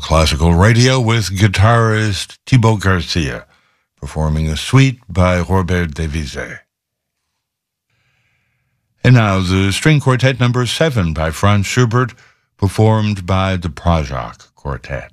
Classical Radio with guitarist Thibaut Garcia, performing a suite by Robert Devisay. And now the String Quartet number 7 by Franz Schubert, performed by the Prajak Quartet.